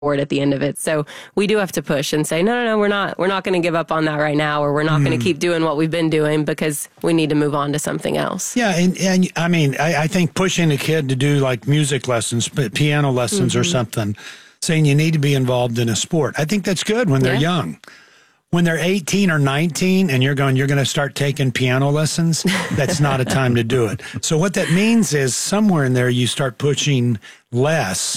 at the end of it. So we do have to push and say, no, we're not going to give up on that right now, or we're not going to keep doing what we've been doing, because we need to move on to something else. Yeah. And I mean, I think pushing a kid to do like music lessons, piano lessons or something, saying you need to be involved in a sport, I think that's good when they're young. When they're 18 or 19 and you're going to start taking piano lessons, that's not a time to do it. So what that means is somewhere in there you start pushing less,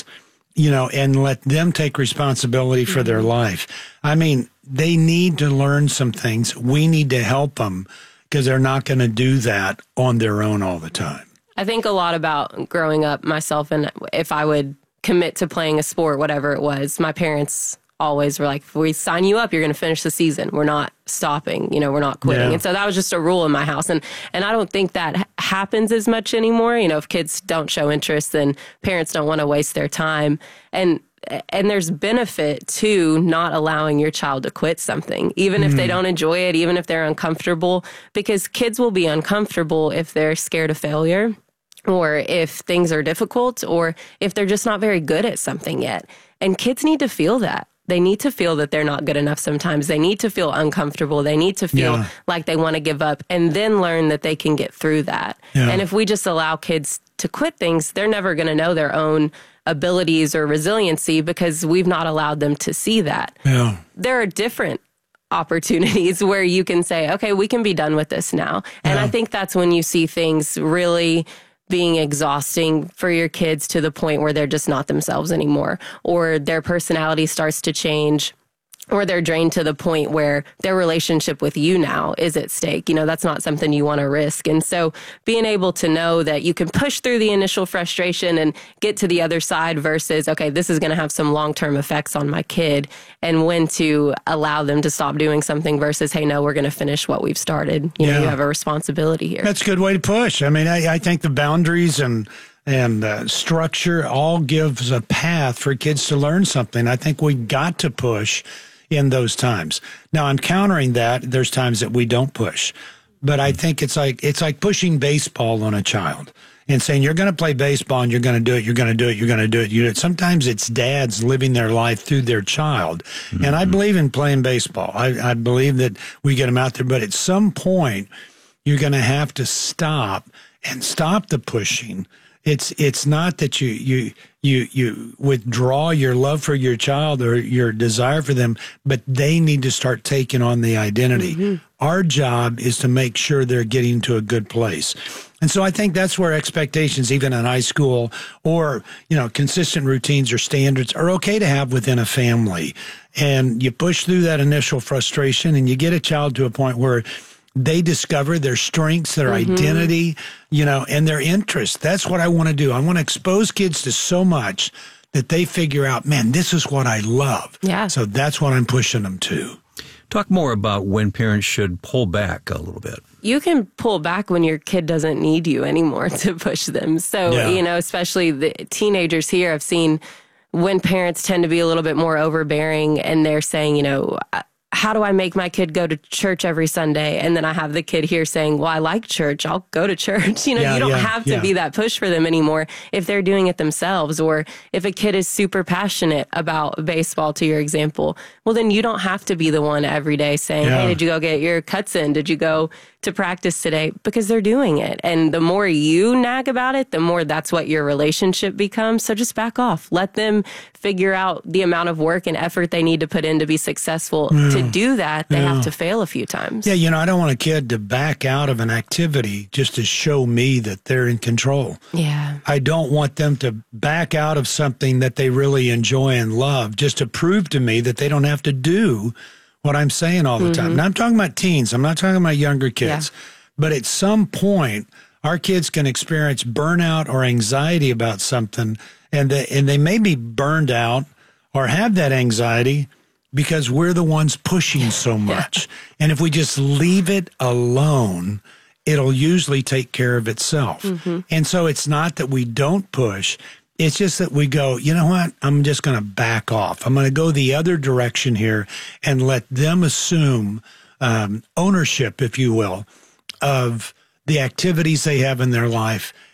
and let them take responsibility for their life. I mean, they need to learn some things. We need to help them, because they're not going to do that on their own all the time. I think a lot about growing up myself, and if I would commit to playing a sport, whatever it was, my parents always were like, if we sign you up, you're going to finish the season. We're not stopping, we're not quitting. And so that was just a rule in my house. And I don't think that happens as much anymore. If kids don't show interest, then parents don't want to waste their time. And there's benefit to not allowing your child to quit something, even if they don't enjoy it, even if they're uncomfortable, because kids will be uncomfortable if they're scared of failure, or if things are difficult, or if they're just not very good at something yet. And kids need to feel that. They need to feel that they're not good enough sometimes. They need to feel uncomfortable. They need to feel like they want to give up, and then learn that they can get through that. Yeah. And if we just allow kids to quit things, they're never going to know their own abilities or resiliency, because we've not allowed them to see that. Yeah. There are different opportunities where you can say, okay, we can be done with this now. And I think that's when you see things really being exhausting for your kids, to the point where they're just not themselves anymore, or their personality starts to change, or they're drained to the point where their relationship with you now is at stake. That's not something you want to risk. And so being able to know that you can push through the initial frustration and get to the other side, versus, okay, this is going to have some long-term effects on my kid, and when to allow them to stop doing something, versus, hey, no, we're going to finish what we've started. You have a responsibility here. That's a good way to push. I mean, I think the boundaries and structure all gives a path for kids to learn something. I think we got to push in those times. Now, I'm countering that. There's times that we don't push, but I think it's like pushing baseball on a child and saying, you're going to play baseball and you're going to do it. You're going to do it. You're going to do it. Sometimes it's dads living their life through their child. And I believe in playing baseball. I believe that we get them out there, but at some point you're going to have to stop the pushing. It's not that you withdraw your love for your child or your desire for them, but they need to start taking on the identity. Our job is to make sure they're getting to a good place. And so I think that's where expectations, even in high school, or, consistent routines or standards, are okay to have within a family. And you push through that initial frustration, and you get a child to a point where they discover their strengths, their identity, and their interests. That's what I want to do. I want to expose kids to so much that they figure out, man, this is what I love. Yeah. So that's what I'm pushing them to. Talk more about when parents should pull back a little bit. You can pull back when your kid doesn't need you anymore to push them. So, especially the teenagers here, I've seen when parents tend to be a little bit more overbearing, and they're saying, how do I make my kid go to church every Sunday? And then I have the kid here saying, well, I like church. I'll go to church. You don't have to be that push for them anymore if they're doing it themselves. Or if a kid is super passionate about baseball, to your example, well, then you don't have to be the one every day saying, hey, did you go get your cuts in? Did you go to practice today? Because they're doing it. And the more you nag about it, the more that's what your relationship becomes. So just back off. Let them figure out the amount of work and effort they need to put in to be successful. To do that, they have to fail a few times. Yeah, I don't want a kid to back out of an activity just to show me that they're in control. Yeah. I don't want them to back out of something that they really enjoy and love just to prove to me that they don't have to do what I'm saying all the time. Now, I'm talking about teens. I'm not talking about younger kids. Yeah. But at some point, our kids can experience burnout or anxiety about something, and they may be burned out or have that anxiety because we're the ones pushing so much. And if we just leave it alone, it'll usually take care of itself. And so it's not that we don't push. It's just that we go, you know what? I'm just going to back off. I'm going to go the other direction here and let them assume ownership, if you will, of the activities they have in their life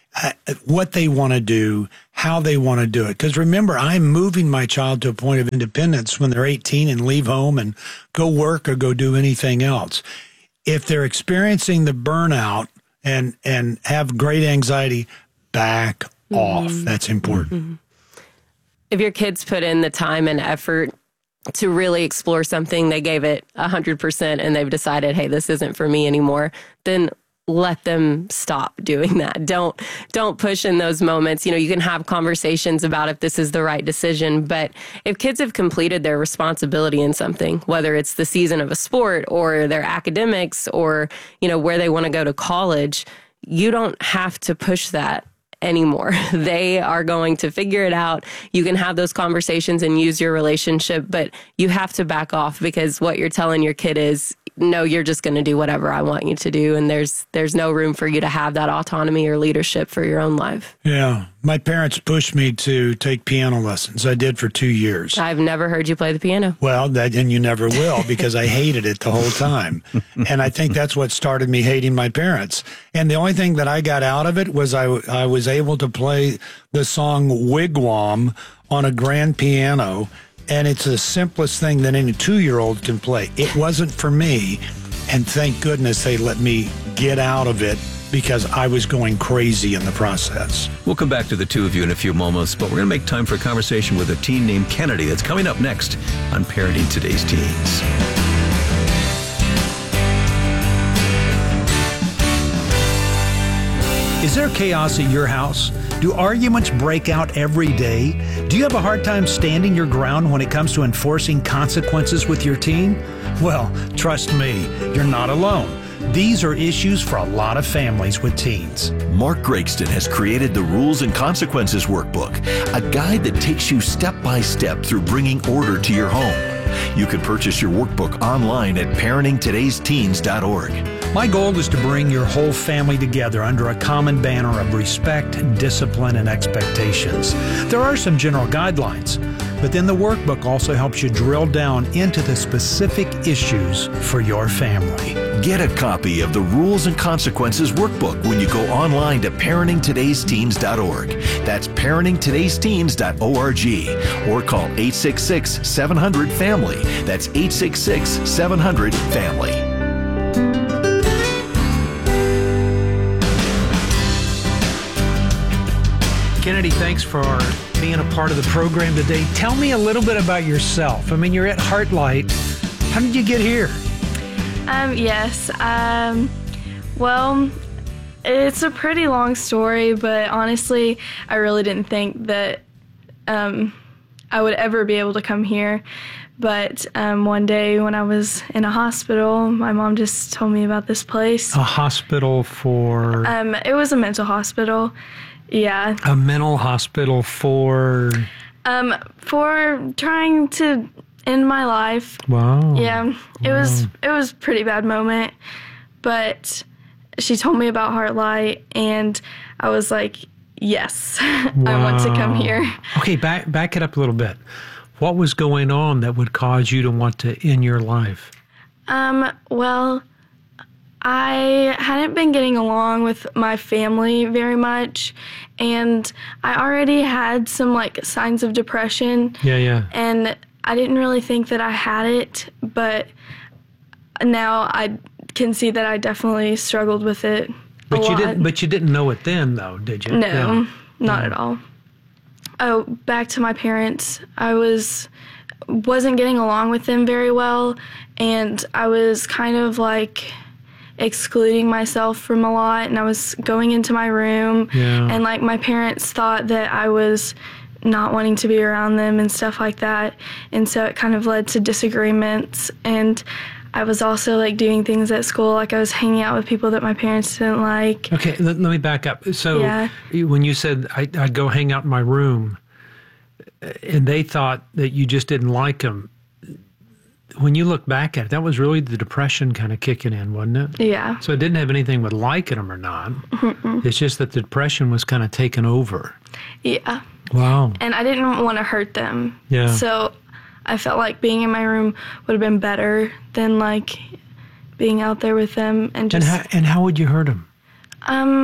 what they want to do, how they want to do it. Because remember, I'm moving my child to a point of independence when they're 18 and leave home and go work or go do anything else. If they're experiencing the burnout and have great anxiety, back off. That's important. If your kids put in the time and effort to really explore something, they gave it 100% and they've decided, hey, this isn't for me anymore, then let them stop doing that. Don't push in those moments. You can have conversations about if this is the right decision, but if kids have completed their responsibility in something, whether it's the season of a sport or their academics or, where they want to go to college, you don't have to push that anymore. They are going to figure it out. You can have those conversations and use your relationship, but you have to back off because what you're telling your kid is, no, you're just going to do whatever I want you to do. And there's no room for you to have that autonomy or leadership for your own life. Yeah. My parents pushed me to take piano lessons. I did for 2 years. I've never heard you play the piano. Well, and you never will because I hated it the whole time. And I think that's what started me hating my parents. And the only thing that I got out of it was I was able to play the song Wigwam on a grand piano. And it's the simplest thing that any 2-year-old can play. It wasn't for me. And thank goodness they let me get out of it because I was going crazy in the process. We'll come back to the two of you in a few moments, but we're going to make time for a conversation with a teen named Kennedy. That's coming up next on Parenting Today's Teens. Is there chaos at your house? Do arguments break out every day? Do you have a hard time standing your ground when it comes to enforcing consequences with your teen? Well, trust me, you're not alone. These are issues for a lot of families with teens. Mark Gregston has created the Rules and Consequences Workbook, a guide that takes you step by step through bringing order to your home. You can purchase your workbook online at parentingtodaysteens.org. My goal is to bring your whole family together under a common banner of respect, discipline, and expectations. There are some general guidelines, but then the workbook also helps you drill down into the specific issues for your family. Get a copy of the Rules and Consequences Workbook when you go online to parentingtodaysteens.org. That's parentingtodaysteens.org or call 866-700-FAMILY. That's 866-700-FAMILY. Kennedy, thanks for being a part of the program today. Tell me a little bit about yourself. I mean, you're at Heartlight. How did you get here? Yes. Well, it's a pretty long story, but honestly, I really didn't think that I would ever be able to come here. But one day when I was in a hospital, my mom just told me about this place. A hospital for? It was a mental hospital. Yeah. A mental hospital for? For trying to end my life. Wow. Yeah. It was a pretty bad moment, but she told me about Heartlight and I was like, yes, I want to come here. Okay, back it up a little bit. What was going on that would cause you to want to end your life? Well, I hadn't been getting along with my family very much, and I already had some signs of depression. Yeah. And I didn't really think that I had it, but now I can see that I definitely struggled with it a lot. But you didn't know it then, though, did you? No, not at all. Oh, back to my parents. I wasn't getting along with them very well, and I was kind of excluding myself from a lot, and I was going into my room, and my parents thought that I was not wanting to be around them and stuff like that, and so it kind of led to disagreements. And I was also doing things at school, I was hanging out with people that my parents didn't like. Okay, let me back up. So when you said I'd go hang out in my room, and they thought that you just didn't like them, when you look back at it, that was really the depression kind of kicking in, wasn't it? Yeah. So it didn't have anything with liking them or not. Mm-mm. It's just that the depression was kind of taken over. Yeah. Wow. And I didn't want to hurt them. Yeah. So I felt like being in my room would have been better than being out there with them and just. And how would you hurt them?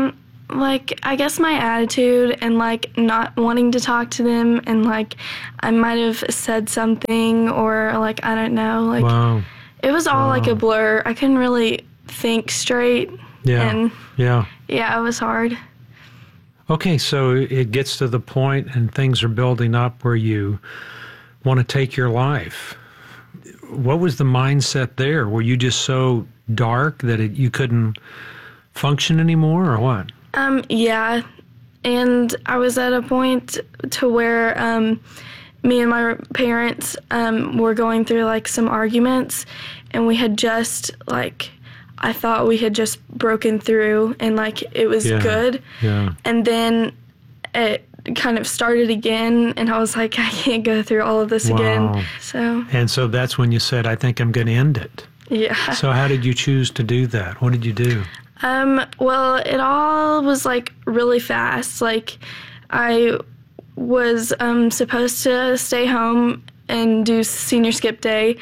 Like, I guess my attitude and, like, not wanting to talk to them, and, like, I might have said something, or, like, I don't know. Like, Wow. it was all, like, a blur. I couldn't really think straight. Yeah. And, Yeah. yeah, it was hard. Okay, so it gets to the point and things are building up where you want to take your life. What was the mindset there? Were you just so dark that you couldn't function anymore, or what? Yeah, and I was at a point to where me and my parents were going through, like, some arguments, and we had just, like, I thought we had just broken through, and, like, it was good. Yeah. And then it kind of started again, and I was like, I can't go through all of this again. And so that's when you said, I think I'm going to end it. Yeah. So how did you choose to do that? What did you do? Well, it all was, like, really fast. Like, I was supposed to stay home and do senior skip day,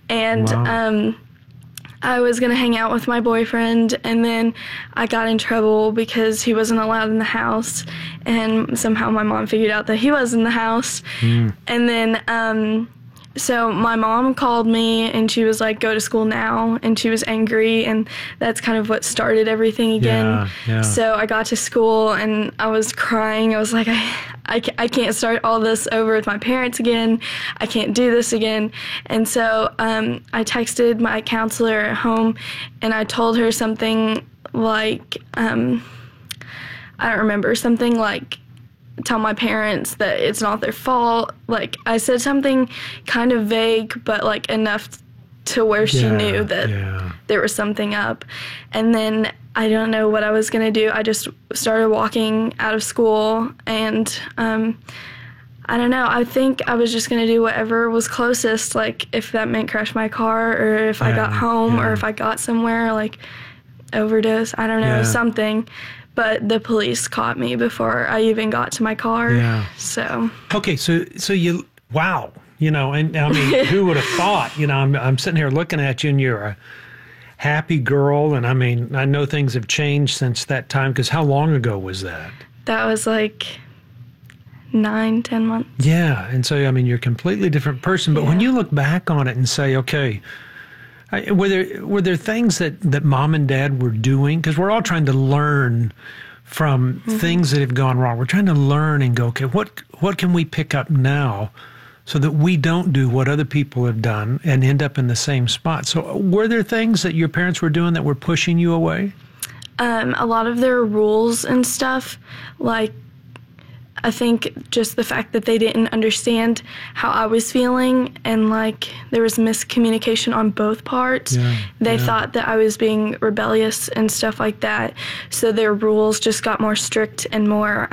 and I was going to hang out with my boyfriend, and then I got in trouble because he wasn't allowed in the house, and somehow my mom figured out that he was in the house. And then so my mom called me, and she was like, go to school now, and she was angry, and that's kind of what started everything again. Yeah. So I got to school, and I was crying. I was like, I can't start all this over with my parents again. I can't do this again. And so I texted my counselor at home, and I told her something like, I don't remember, something like, tell my parents that it's not their fault. Like, I said something kind of vague, but, like, enough to where she knew that there was something up. And then I don't know what I was going to do. I just started walking out of school, and I don't know. I think I was just going to do whatever was closest, like, if that meant crash my car, or if I got home, or if I got somewhere, like, overdose, I don't know, something. But the police caught me before I even got to my car. Yeah. So. Okay, so you, wow, you know, and I mean, who would have thought? You know, I'm sitting here looking at you, and you're a happy girl, and I mean, I know things have changed since that time, because how long ago was that? That was like 9-10 months. Yeah, and so, I mean, you're a completely different person, but when you look back on it and say, okay, were there things that mom and dad were doing? Because we're all trying to learn from things that have gone wrong. We're trying to learn and go, okay, what can we pick up now so that we don't do what other people have done and end up in the same spot? So were there things that your parents were doing that were pushing you away? A lot of their rules and stuff, like, I think just the fact that they didn't understand how I was feeling, and, like, there was miscommunication on both parts. They thought that I was being rebellious and stuff like that. So their rules just got more strict and more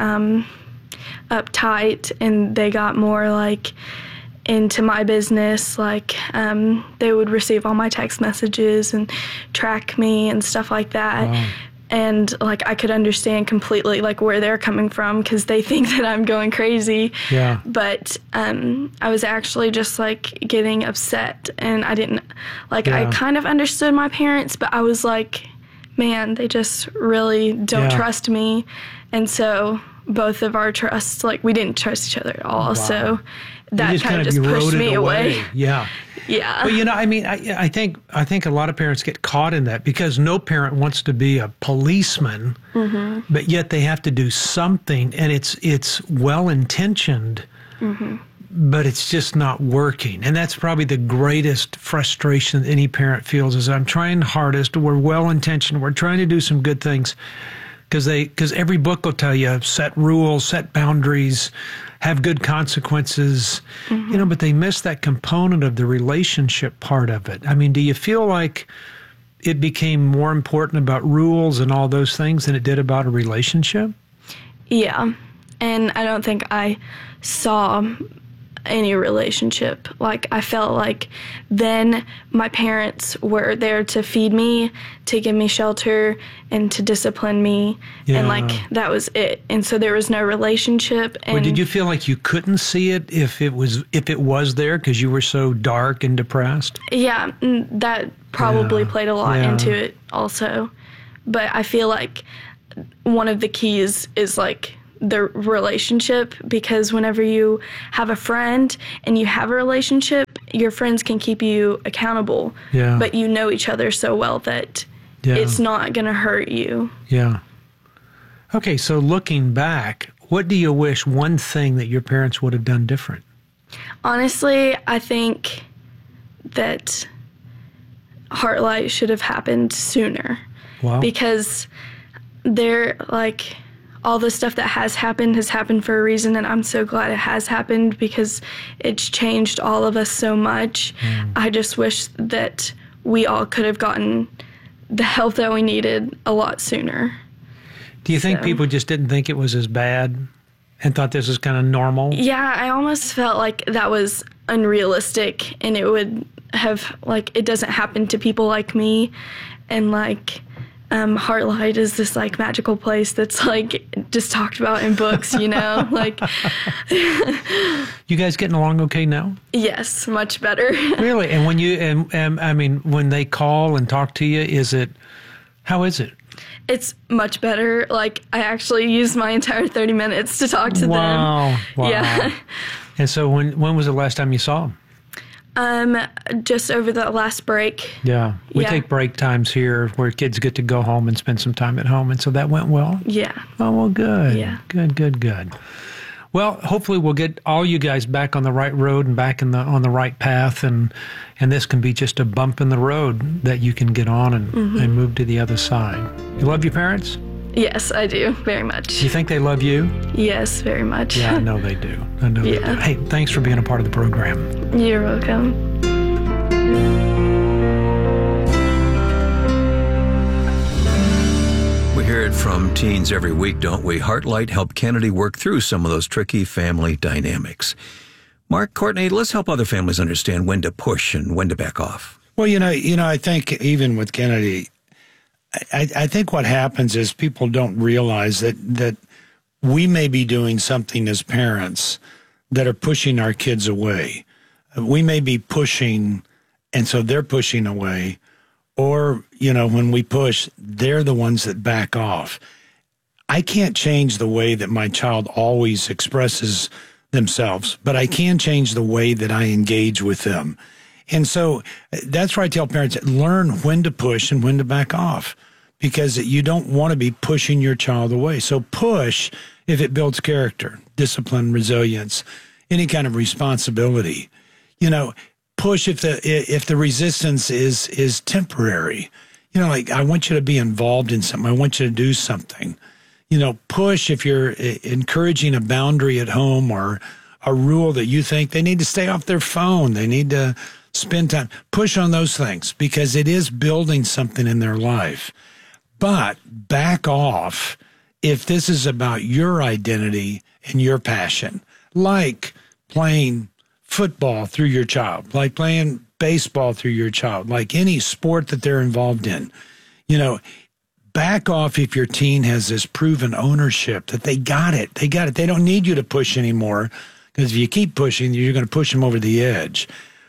uptight, and they got more, like, into my business. Like, they would receive all my text messages and track me and stuff like that. Wow. And, like, I could understand completely, like, where they're coming from, because they think that I'm going crazy. Yeah. But I was actually just, like, getting upset, and I didn't, like, I kind of understood my parents, but I was like, man, they just really don't trust me. And so both of our trusts, like, we didn't trust each other at all. So that kind of just pushed me away. Yeah. Yeah. Well, you know, I mean, I think a lot of parents get caught in that, because no parent wants to be a policeman, but yet they have to do something, and it's well-intentioned, but it's just not working. And that's probably the greatest frustration that any parent feels, is I'm trying hardest, we're well-intentioned, we're trying to do some good things, because every book will tell you, set rules, set boundaries, have good consequences, you know, but they miss that component of the relationship part of it. I mean, do you feel like it became more important about rules and all those things than it did about a relationship? Yeah. And I don't think I saw any relationship. Like, I felt like then my parents were there to feed me, to give me shelter, and to discipline me. And, like, that was it. And so there was no relationship. And did you feel like you couldn't see it if it was there because you were so dark and depressed? Yeah, that probably played a lot into it also. But I feel like one of the keys is like the relationship, because whenever you have a friend and you have a relationship, your friends can keep you accountable. Yeah. But you know each other so well that it's not going to hurt you. Yeah. Okay, so looking back, what do you wish one thing that your parents would have done different? Honestly, I think that Heartlight should have happened sooner. Wow. Because they're like, all the stuff that has happened for a reason, and I'm so glad it has happened because it's changed all of us so much. I just wish that we all could have gotten the help that we needed a lot sooner. Do you think people just didn't think it was as bad and thought this was kind of normal? Yeah, I almost felt like that was unrealistic, and it would have, like, it doesn't happen to people like me, and like, Heartlight is this like magical place that's like just talked about in books, you know, like. You guys getting along okay now? Yes, much better. Really? And when you, and I mean, when they call and talk to you, how is it? It's much better. Like, I actually used my entire 30 minutes to talk to them. Wow. Yeah. And so when was the last time you saw them? Just over the last break. Yeah. We take break times here where kids get to go home and spend some time at home. And so that went well? Yeah. Oh, well, good. Yeah. Good. Well, hopefully we'll get all you guys back on the right road and back on the right path. And this can be just a bump in the road that you can get on and move to the other side. You love your parents? Yes, I do. Very much. You think they love you? Yes, very much. Yeah, I know they do. They do. Hey, thanks for being a part of the program. You're welcome. We hear it from teens every week, don't we? Heartlight helped Kennedy work through some of those tricky family dynamics. Mark, Courtney, let's help other families understand when to push and when to back off. Well, you know, I think even with Kennedy, I think what happens is people don't realize that we may be doing something as parents that are pushing our kids away. We may be pushing, and so they're pushing away. Or, you know, when we push, they're the ones that back off. I can't change the way that my child always expresses themselves, but I can change the way that I engage with them. And so that's why I tell parents, learn when to push and when to back off, because you don't want to be pushing your child away. So push if it builds character, discipline, resilience, any kind of responsibility. You know, push if the resistance is temporary. You know, like, I want you to be involved in something. I want you to do something. You know, push if you're encouraging a boundary at home or a rule that you think they need to stay off their phone. They need to spend time. Push on those things because it is building something in their life. But back off if this is about your identity and your passion, like playing football through your child, like playing baseball through your child, like any sport that they're involved in. You know, back off if your teen has this proven ownership that they got it. They got it. They don't need you to push anymore, because if you keep pushing, you're going to push them over the edge.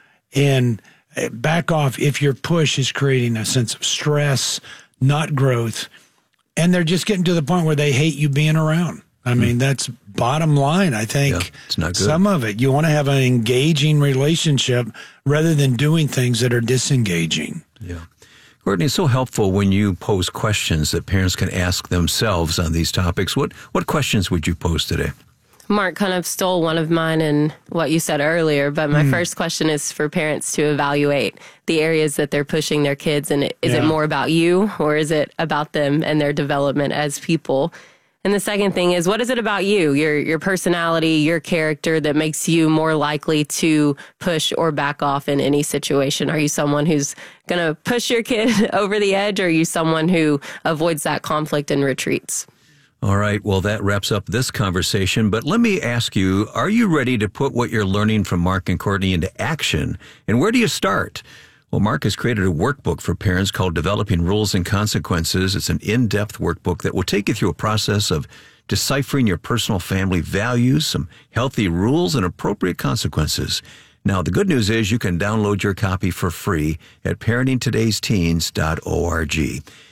And back off if your push is creating a sense of stress, not growth, and they're just getting to the point where they hate you being around. I mean, that's bottom line. I think it's not good. Some of it, you want to have an engaging relationship rather than doing things that are disengaging. Yeah. Courtney, it's so helpful when you pose questions that parents can ask themselves on these topics. What questions would you pose today? Mark kind of stole one of mine in what you said earlier, but my first question is for parents to evaluate the areas that they're pushing their kids. And is it more about you, or is it about them and their development as people? And the second thing is, what is it about you, your personality, your character that makes you more likely to push or back off in any situation? Are you someone who's going to push your kid over the edge, or are you someone who avoids that conflict and retreats? All right, well, that wraps up this conversation, but let me ask you, are you ready to put what you're learning from Mark and Courtney into action? And where do you start? Well, Mark has created a workbook for parents called Developing Rules and Consequences. It's an in-depth workbook that will take you through a process of deciphering your personal family values, some healthy rules, and appropriate consequences. Now, the good news is you can download your copy for free at parentingtodaysteens.org.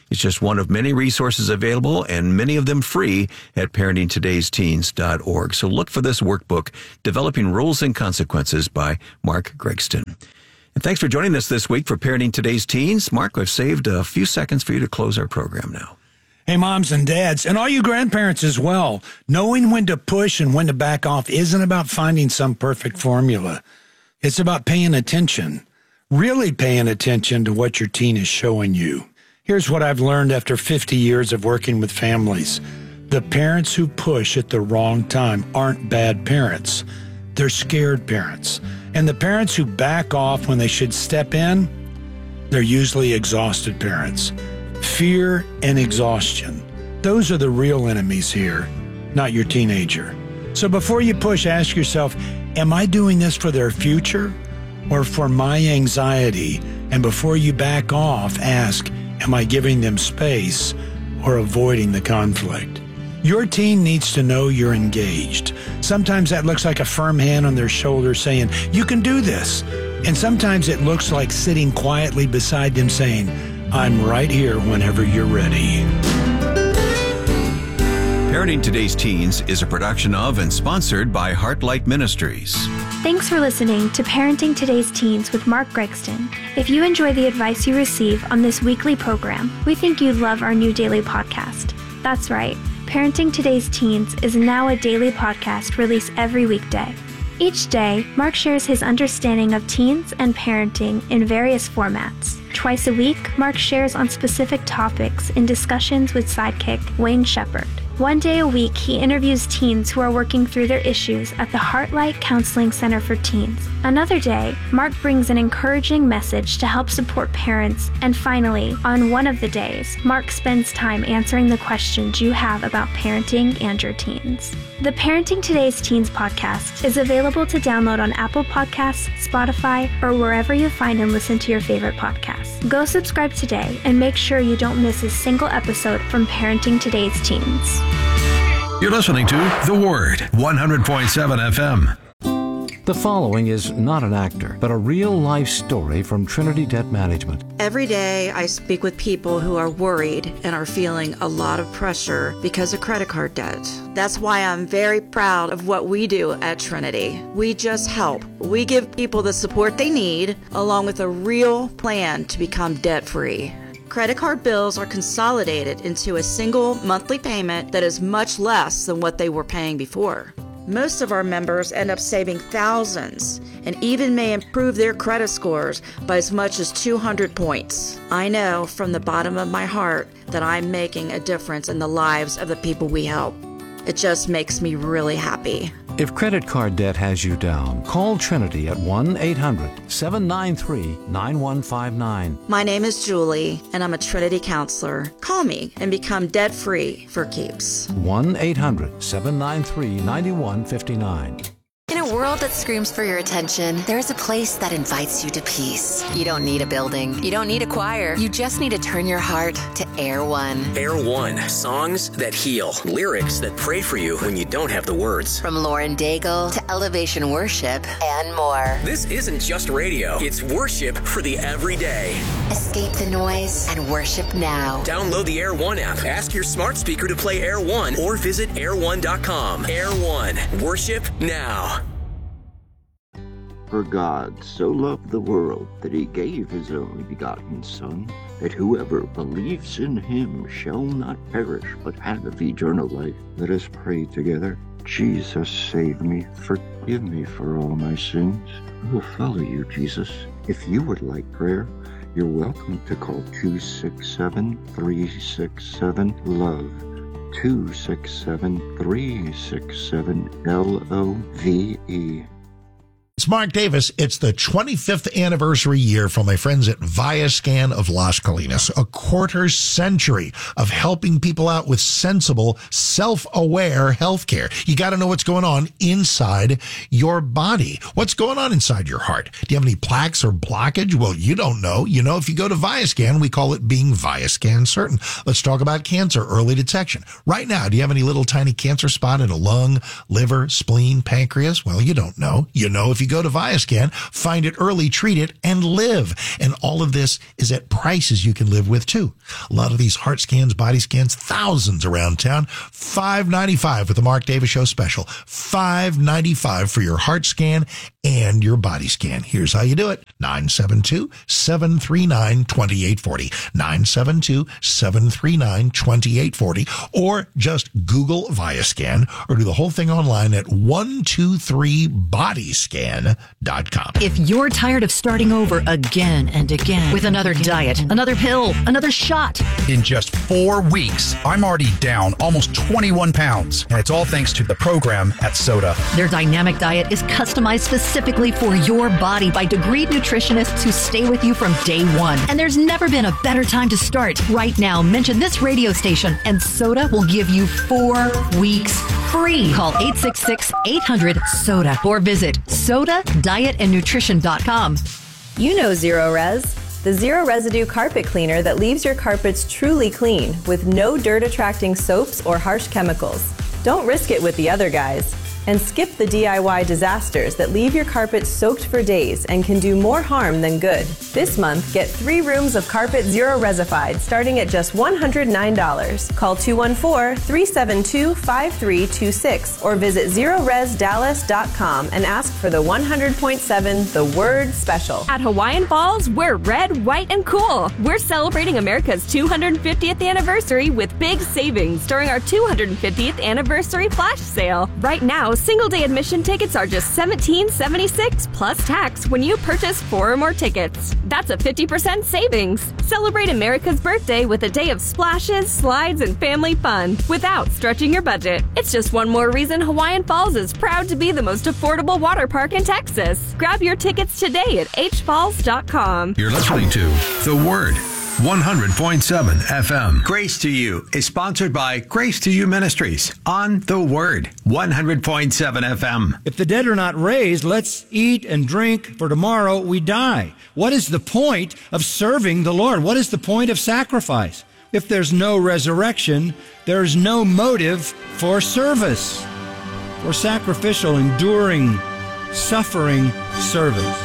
It's just one of many resources available, and many of them free at parentingtodaysteens.org. So look for this workbook, Developing Rules and Consequences by Mark Gregston. And thanks for joining us this week for Parenting Today's Teens. Mark, I've saved a few seconds for you to close our program now. Hey, moms and dads, and all you grandparents as well, knowing when to push and when to back off isn't about finding some perfect formula. It's about paying attention, really paying attention to what your teen is showing you. Here's what I've learned after 50 years of working with families. The parents who push at the wrong time aren't bad parents. They're scared parents. And the parents who back off when they should step in, they're usually exhausted parents. Fear and exhaustion. Those are the real enemies here, not your teenager. So before you push, ask yourself, am I doing this for their future or for my anxiety? And before you back off, ask, am I giving them space or avoiding the conflict? Your teen needs to know you're engaged. Sometimes that looks like a firm hand on their shoulder saying, you can do this. And sometimes it looks like sitting quietly beside them saying, I'm right here whenever you're ready. Parenting Today's Teens is a production of and sponsored by Heartlight Ministries. Thanks for listening to Parenting Today's Teens with Mark Gregston. If you enjoy the advice you receive on this weekly program, we think you'd love our new daily podcast. That's right, Parenting Today's Teens is now a daily podcast released every weekday. Each day, Mark shares his understanding of teens and parenting in various formats. Twice a week, Mark shares on specific topics in discussions with sidekick Wayne Shepherd. One day a week, he interviews teens who are working through their issues at the Heartlight Counseling Center for Teens. Another day, Mark brings an encouraging message to help support parents. And finally, on one of the days, Mark spends time answering the questions you have about parenting and your teens. The Parenting Today's Teens podcast is available to download on Apple Podcasts, Spotify, or wherever you find and listen to your favorite podcasts. Go subscribe today and make sure you don't miss a single episode from Parenting Today's Teens. You're listening to The Word, 100.7 FM. The following is not an actor, but a real-life story from Trinity Debt Management. Every day I speak with people who are worried and are feeling a lot of pressure because of credit card debt. That's why I'm very proud of what we do at Trinity. We just help. We give people the support they need, along with a real plan to become debt-free. Credit card bills are consolidated into a single monthly payment that is much less than what they were paying before. Most of our members end up saving thousands and even may improve their credit scores by as much as 200 points. I know from the bottom of my heart that I'm making a difference in the lives of the people we help. It just makes me really happy. If credit card debt has you down, call Trinity at 1-800-793-9159. My name is Julie, and I'm a Trinity counselor. Call me and become debt-free for keeps. 1-800-793-9159. In a world that screams for your attention, there is a place that invites you to peace. You don't need a building. You don't need a choir. You just need to turn your heart to Air One. Air One. Songs that heal. Lyrics that pray for you when you don't have the words. From Lauren Daigle to Elevation Worship and more. This isn't just radio. It's worship for the everyday. Escape the noise and worship now. Download the Air One app. Ask your smart speaker to play Air One or visit air1.com. Air One. Worship now. For God so loved the world that he gave his only begotten Son, that whoever believes in him shall not perish, but have eternal life. Let us pray together. Jesus, save me. Forgive me for all my sins. I will follow you, Jesus. If you would like prayer, you're welcome to call 267-367-LOVE. 267-367-LOVE. It's Mark Davis. It's the 25th anniversary year for my friends at Viascan of Las Colinas. A quarter century of helping people out with sensible, self-aware healthcare. You got to know what's going on inside your body. What's going on inside your heart? Do you have any plaques or blockage? Well, you don't know. You know, if you go to Viascan, we call it being Viascan certain. Let's talk about cancer, early detection. Right now, do you have any little tiny cancer spot in a lung, liver, spleen, pancreas? Well, you don't know. You know if you you go to Viascan, find it early, treat it, and live. And all of this is at prices you can live with, too. A lot of these heart scans, body scans, thousands around town. $5.95 with the Mark Davis Show special. $5.95 for your heart scan and your body scan. Here's how you do it. 972-739-2840. 972-739-2840. Or just Google Viascan or do the whole thing online at 123bodyscan.com. If you're tired of starting over again and again with another diet, another pill, another shot. In just 4 weeks, I'm already down almost 21 pounds. And it's all thanks to the program at Soda. Their dynamic diet is customized specifically for your body by Degreed nutritionists who stay with you from day one. And there's never been a better time to start. Right now, mention this radio station and Soda will give you 4 weeks free. Call 866-800-SODA or visit sodadietandnutrition.com. You know Zero Res, the zero residue carpet cleaner that leaves your carpets truly clean with no dirt attracting soaps or harsh chemicals. Don't risk it with the other guys. And skip the DIY disasters that leave your carpet soaked for days and can do more harm than good. This month, get 3 rooms of carpet zero resified starting at just $109. Call 214-372-5326 or visit ZeroResDallas.com and ask for the 100.7 The Word Special. At Hawaiian Falls, we're red, white, and cool. We're celebrating America's 250th anniversary with big savings during our 250th anniversary flash sale. Right now, single-day admission tickets are just $17.76 plus tax when you purchase 4 or more tickets. That's a 50% savings. Celebrate America's birthday with a day of splashes, slides, and family fun without stretching your budget. It's just one more reason Hawaiian Falls is proud to be the most affordable water park in Texas. Grab your tickets today at hfalls.com. You're listening to The Word. 100.7 FM. Grace to You is sponsored by Grace to You Ministries on The Word, 100.7 FM. If the dead are not raised, let's eat and drink, for tomorrow we die. What is the point of serving the Lord? What is the point of sacrifice? If there's no resurrection, there's no motive for service, for sacrificial, enduring, suffering service.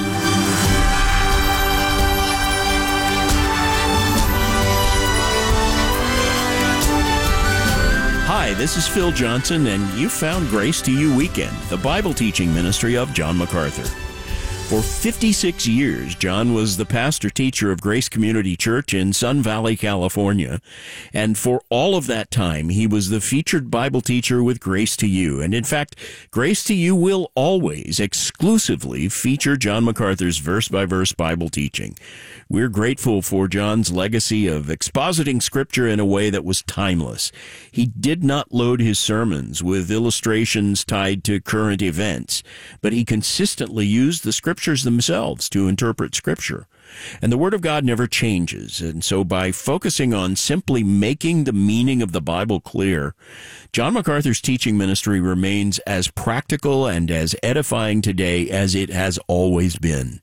Hi, this is Phil Johnson, and you found Grace to You Weekend, the Bible teaching ministry of John MacArthur. For 56 years, John was the pastor-teacher of Grace Community Church in Sun Valley, California. And for all of that time, he was the featured Bible teacher with Grace to You. And in fact, Grace to You will always exclusively feature John MacArthur's verse-by-verse Bible teaching. We're grateful for John's legacy of expositing Scripture in a way that was timeless. He did not load his sermons with illustrations tied to current events, but he consistently used the Scriptures themselves to interpret Scripture. And the Word of God never changes, and so by focusing on simply making the meaning of the Bible clear, John MacArthur's teaching ministry remains as practical and as edifying today as it has always been.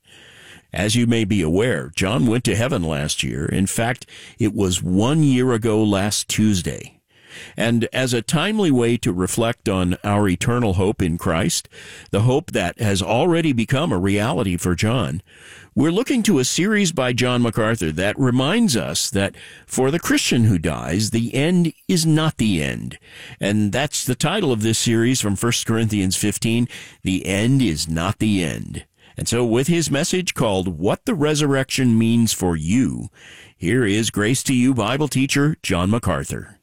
As you may be aware, John went to heaven last year. In fact, it was 1 year ago last Tuesday. And as a timely way to reflect on our eternal hope in Christ, the hope that has already become a reality for John, we're looking to a series by John MacArthur that reminds us that for the Christian who dies, the end is not the end. And that's the title of this series from 1 Corinthians 15, The End is Not the End. And so with his message called What the Resurrection Means for You, here is Grace to You Bible teacher John MacArthur.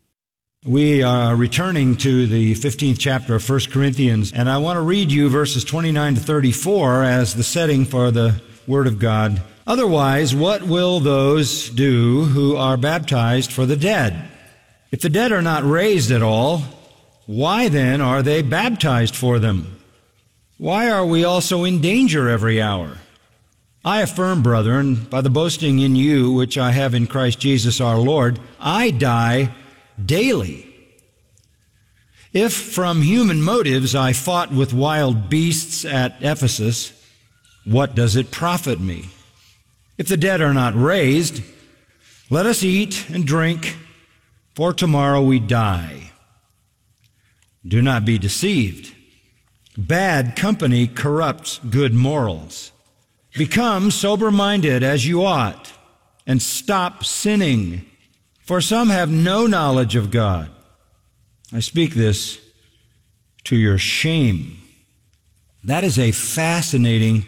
We are returning to the 15th chapter of 1 Corinthians, and I want to read you verses 29 to 34 as the setting for the Word of God. Otherwise, what will those do who are baptized for the dead? If the dead are not raised at all, why then are they baptized for them? Why are we also in danger every hour? I affirm, brethren, by the boasting in you which I have in Christ Jesus our Lord, I die daily. If from human motives I fought with wild beasts at Ephesus, what does it profit me? If the dead are not raised, let us eat and drink, for tomorrow we die. Do not be deceived. Bad company corrupts good morals. Become sober-minded as you ought, and stop sinning, for some have no knowledge of God. I speak this to your shame. That is a fascinating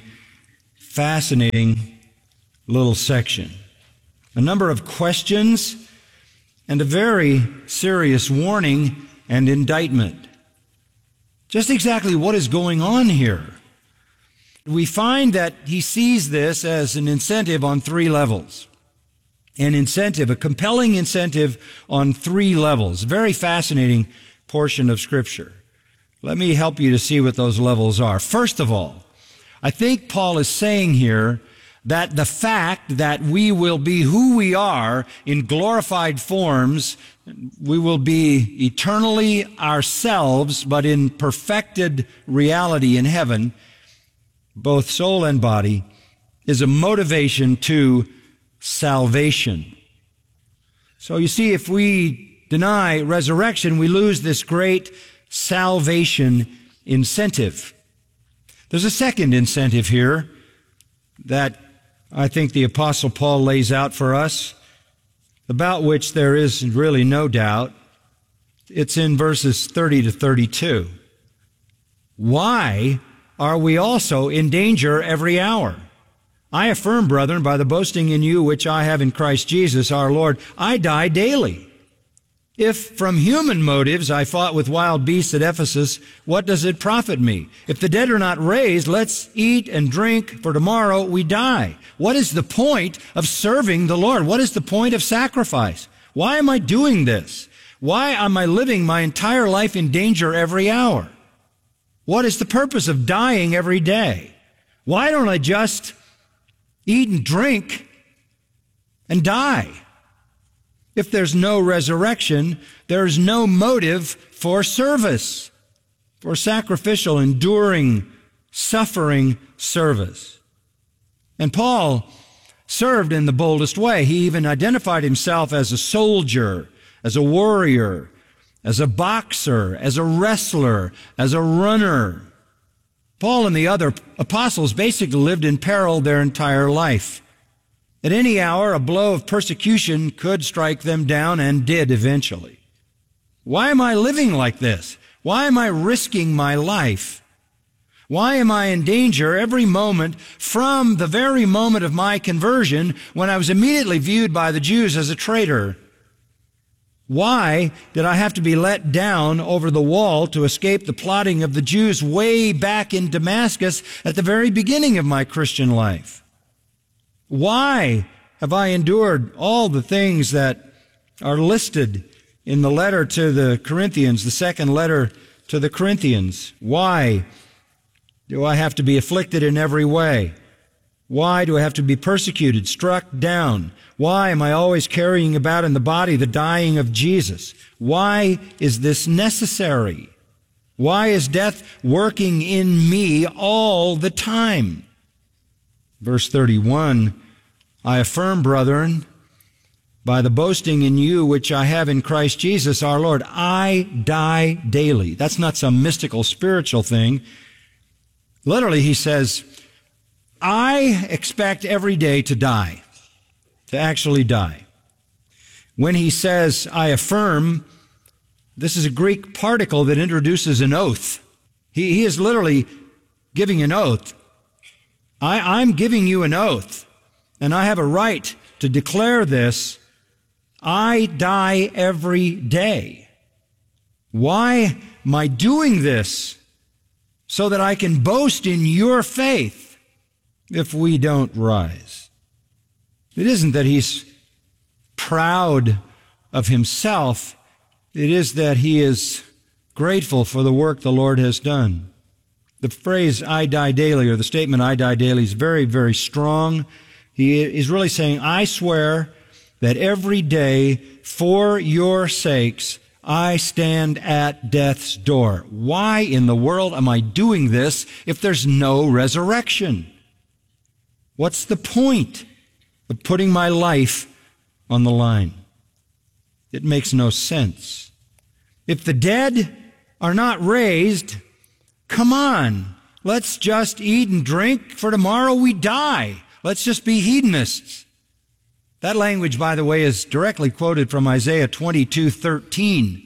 little section. A number of questions and a very serious warning and indictment. Just exactly what is going on here? We find that he sees this as an incentive on three levels. An incentive, a compelling incentive on three levels. Very fascinating portion of Scripture. Let me help you to see what those levels are. First of all, I think Paul is saying here that the fact that we will be who we are in glorified forms, we will be eternally ourselves, but in perfected reality in heaven, both soul and body, is a motivation to salvation. So you see, if we deny resurrection, we lose this great salvation incentive. There's a second incentive here that I think the Apostle Paul lays out for us, about which there is really no doubt. It's in verses 30 to 32. Why are we also in danger every hour? I affirm, brethren, by the boasting in you which I have in Christ Jesus our Lord, I die daily. If from human motives I fought with wild beasts at Ephesus, what does it profit me? If the dead are not raised, let's eat and drink, for tomorrow we die. What is the point of serving the Lord? What is the point of sacrifice? Why am I doing this? Why am I living my entire life in danger every hour? What is the purpose of dying every day? Why don't I just eat and drink and die? If there's no resurrection, there's no motive for service, for sacrificial, enduring, suffering service. And Paul served in the boldest way. He even identified himself as a soldier, as a warrior, as a boxer, as a wrestler, as a runner. Paul and the other apostles basically lived in peril their entire life. At any hour, a blow of persecution could strike them down, and did eventually. Why am I living like this? Why am I risking my life? Why am I in danger every moment from the very moment of my conversion, when I was immediately viewed by the Jews as a traitor? Why did I have to be let down over the wall to escape the plotting of the Jews way back in Damascus at the very beginning of my Christian life? Why have I endured all the things that are listed in the letter to the Corinthians, the second letter to the Corinthians? Why do I have to be afflicted in every way? Why do I have to be persecuted, struck down? Why am I always carrying about in the body the dying of Jesus? Why is this necessary? Why is death working in me all the time? Verse 31, I affirm, brethren, by the boasting in you which I have in Christ Jesus our Lord, I die daily. That's not some mystical spiritual thing. Literally, he says, I expect every day to die, to actually die. When he says, I affirm, this is a Greek particle that introduces an oath. He is literally giving an oath. I'm giving you an oath, and I have a right to declare this. I die every day. Why am I doing this? So that I can boast in your faith if we don't rise. It isn't that he's proud of himself. It is that he is grateful for the work the Lord has done. The phrase, I die daily, or the statement, I die daily, is very, very strong. He is really saying, I swear that every day, for your sakes, I stand at death's door. Why in the world am I doing this if there's no resurrection? What's the point of putting my life on the line? It makes no sense. If the dead are not raised, Come on, let's just eat and drink, for tomorrow we die. Let's just be hedonists. That language, by the way, is directly quoted from Isaiah 22:13,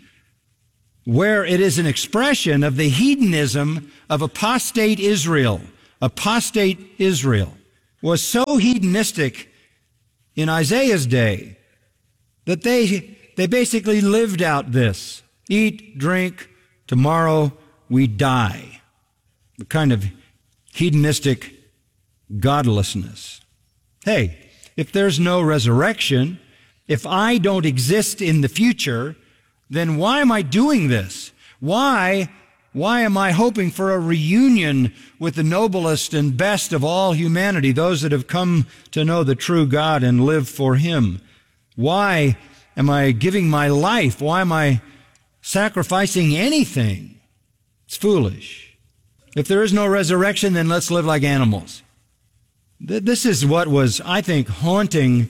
where it is an expression of the hedonism of apostate Israel. Apostate Israel was so hedonistic in Isaiah's day that they basically lived out this. Eat, drink, tomorrow we die. The kind of hedonistic godlessness. Hey, if there's no resurrection, if I don't exist in the future, then why am I doing this? Why am I hoping for a reunion with the noblest and best of all humanity, those that have come to know the true God and live for Him? Why am I giving my life? Why am I sacrificing anything? It's foolish. If there is no resurrection, then let's live like animals. This is what was, I think, haunting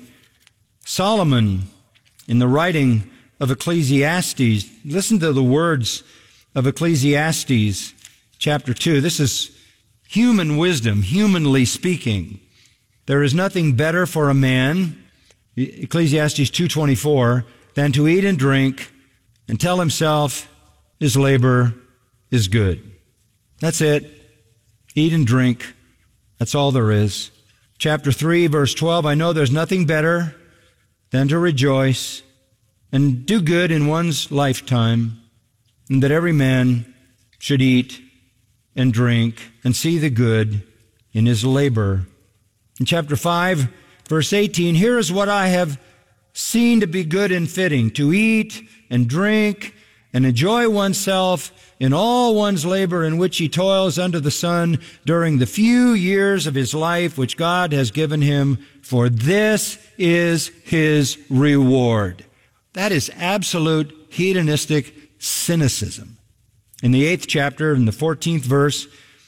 Solomon in the writing of Ecclesiastes. Listen to the words of Ecclesiastes chapter 2. This is human wisdom, humanly speaking. There is nothing better for a man, Ecclesiastes 2:24, than to eat and drink and tell himself his labor is good. That's it. Eat and drink. That's all there is. Chapter 3, verse 12, I know there's nothing better than to rejoice and do good in one's lifetime, and that every man should eat and drink and see the good in his labor. In chapter 5, verse 18, here is what I have seen to be good and fitting, to eat and drink and enjoy oneself in all one's labor in which he toils under the sun during the few years of his life which God has given him, for this is his reward. That is absolute hedonistic cynicism. In the 8th chapter, in the 14th verse,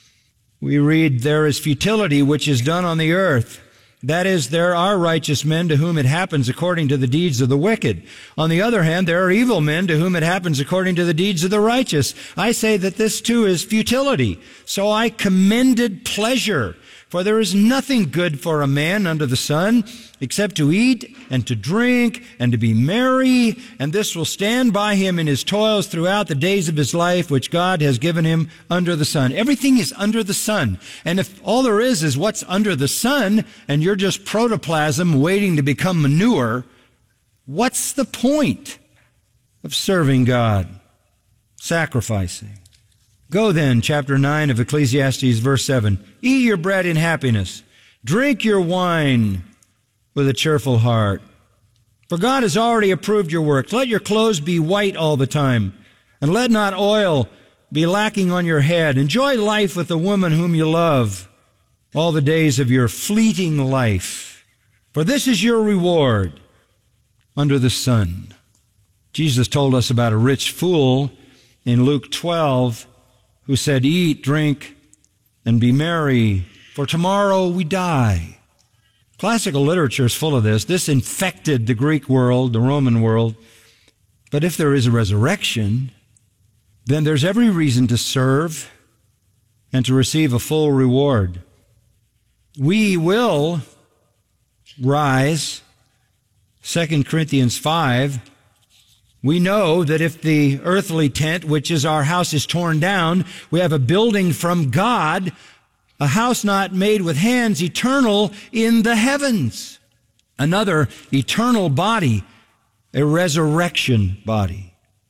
we read, there is futility which is done on the earth. That is, there are righteous men to whom it happens according to the deeds of the wicked. On the other hand, there are evil men to whom it happens according to the deeds of the righteous. I say that this too is futility. So I commended pleasure. For there is nothing good for a man under the sun except to eat and to drink and to be merry, and this will stand by him in his toils throughout the days of his life, which God has given him under the sun. Everything is under the sun. And if all there is what's under the sun, and you're just protoplasm waiting to become manure, what's the point of serving God? Sacrificing. Go then, chapter 9 of Ecclesiastes, verse 7. Eat your bread in happiness. Drink your wine with a cheerful heart. For God has already approved your works. Let your clothes be white all the time, and let not oil be lacking on your head. Enjoy life with the woman whom you love all the days of your fleeting life. For this is your reward under the sun. Jesus told us about a rich fool in Luke 12, who said, eat, drink, and be merry, for tomorrow we die. Classical literature is full of this. This infected the Greek world, the Roman world. But if there is a resurrection, then there's every reason to serve and to receive a full reward. We will rise. 2 Corinthians 5, we know that if the earthly tent, which is our house, is torn down, we have a building from God, a house not made with hands, eternal in the heavens. Another eternal body, a resurrection body.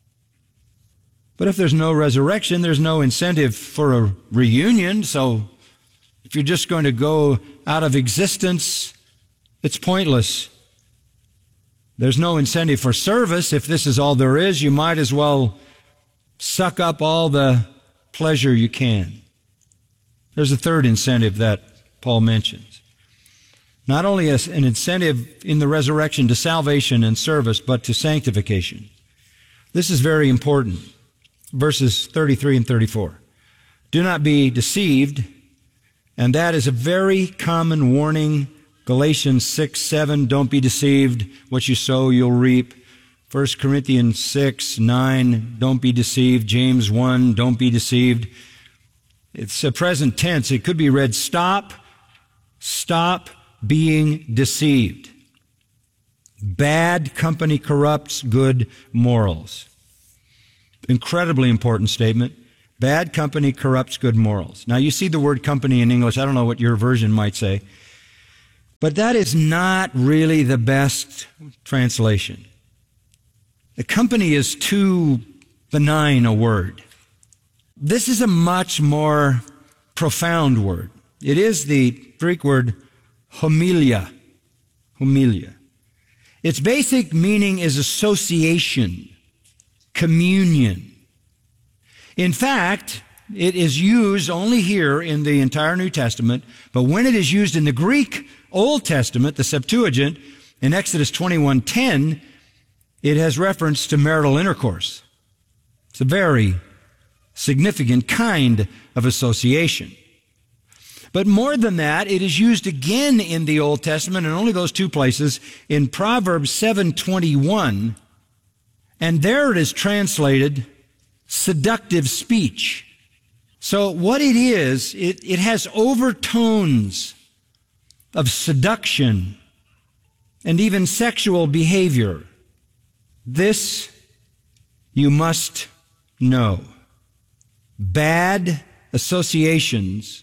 But if there's no resurrection, there's no incentive for a reunion. So if you're just going to go out of existence, it's pointless. There's no incentive for service. If this is all there is, you might as well suck up all the pleasure you can. There's a third incentive that Paul mentions. Not only an incentive in the resurrection to salvation and service, but to sanctification. This is very important. Verses 33 and 34. Do not be deceived, and that is a very common warning. Galatians 6:7, don't be deceived. What you sow, you'll reap. 1 Corinthians 6:9, don't be deceived. James 1, don't be deceived. It's a present tense. It could be read, stop being deceived. Bad company corrupts good morals. Incredibly important statement. Bad company corrupts good morals. Now, you see the word company in English. I don't know what your version might say. But that is not really the best translation. The company is too benign a word. This is a much more profound word. It is the Greek word homilia. Homilia. Its basic meaning is association, communion. In fact, it is used only here in the entire New Testament, but when it is used in the Greek Old Testament, the Septuagint, in Exodus 21:10, it has reference to marital intercourse. It's a very significant kind of association. But more than that, it is used again in the Old Testament, in only those two places, in Proverbs 7:21, and there it is translated seductive speech. So what it is, it has overtones of seduction and even sexual behavior. This you must know. Bad associations,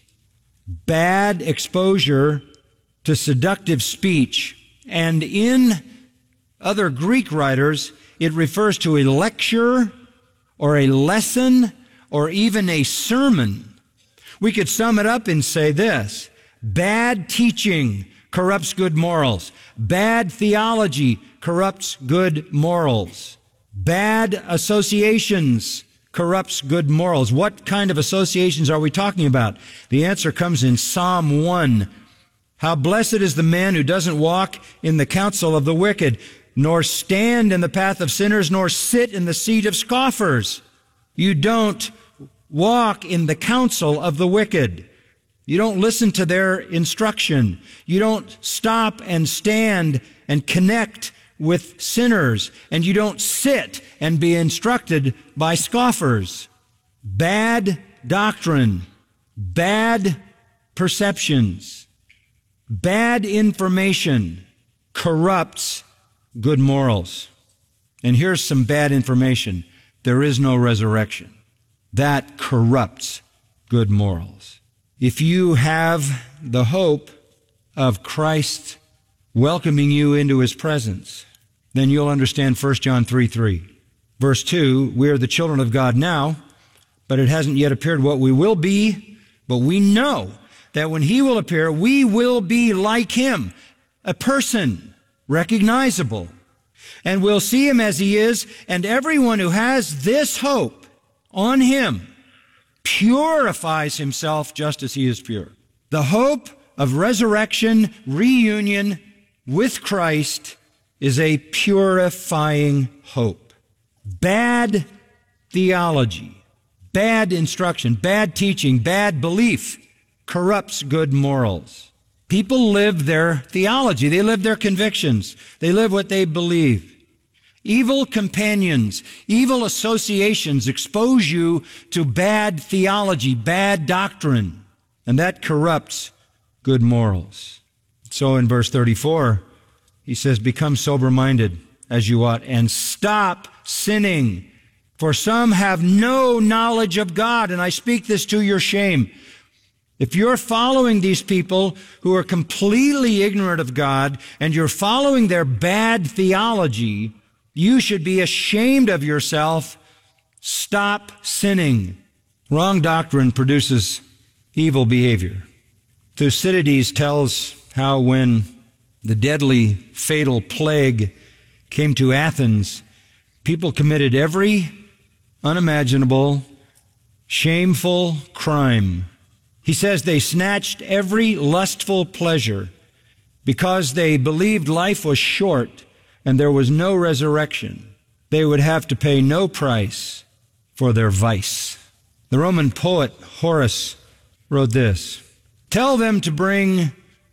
bad exposure to seductive speech, and in other Greek writers, it refers to a lecture or a lesson or even a sermon. We could sum it up and say this: bad teaching corrupts good morals. Bad theology corrupts good morals. Bad associations corrupts good morals. What kind of associations are we talking about? The answer comes in Psalm 1. How blessed is the man who doesn't walk in the counsel of the wicked, nor stand in the path of sinners, nor sit in the seat of scoffers. You don't walk in the counsel of the wicked. You don't listen to their instruction. You don't stop and stand and connect with sinners. And you don't sit and be instructed by scoffers. Bad doctrine, bad perceptions, bad information corrupts good morals. And here's some bad information. There is no resurrection. That corrupts good morals. If you have the hope of Christ welcoming you into his presence, then you'll understand 1 John 3:3. Verse 2, we are the children of God now, but it hasn't yet appeared what we will be, but we know that when he will appear, we will be like him, a person, recognizable, and we'll see him as he is, and everyone who has this hope on him purifies himself just as he is pure. The hope of resurrection, reunion with Christ is a purifying hope. Bad theology, bad instruction, bad teaching, bad belief corrupts good morals. People live their theology. They live their convictions. They live what they believe. Evil companions, evil associations expose you to bad theology, bad doctrine, and that corrupts good morals. So in verse 34, he says, become sober-minded as you ought, and stop sinning, for some have no knowledge of God, and I speak this to your shame. If you're following these people who are completely ignorant of God, and you're following their bad theology, you should be ashamed of yourself. Stop sinning. Wrong doctrine produces evil behavior. Thucydides tells how when the deadly, fatal plague came to Athens, people committed every unimaginable, shameful crime. He says they snatched every lustful pleasure because they believed life was short and there was no resurrection. They would have to pay no price for their vice. The Roman poet Horace wrote this: tell them to bring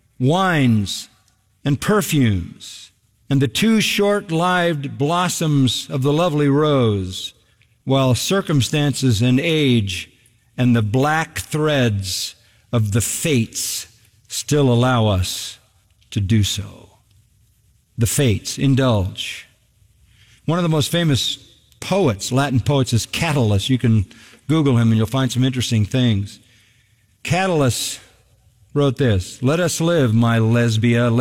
wines and perfumes and the two short-lived blossoms of the lovely rose, while circumstances and age and the black threads of the fates still allow us to do so. The fates, indulge. One of the most famous poets, Latin poets, is Catullus. You can Google him and you'll find some interesting things. Catullus wrote this: "Let us live, my Lesbia,